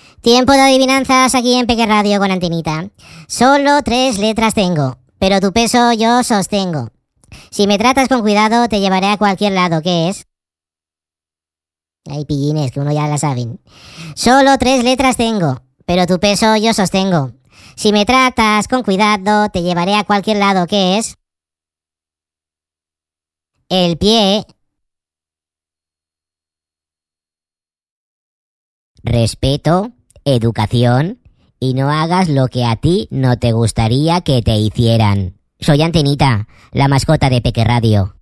Tiempo de adivinanzas aquí en Peque Radio con Antenita. Solo 3 letras tengo, pero tu peso yo sostengo. Si me tratas con cuidado, te llevaré a cualquier lado. ¿Qué es? Hay pillines que uno ya la saben. Solo 3 letras tengo, pero tu peso yo sostengo. Si me tratas con cuidado, te llevaré a cualquier lado. ¿Qué es? El pie. Respeto, educación y no hagas lo que a ti no te gustaría que te hicieran. Soy Antenita, la mascota de Peque Radio.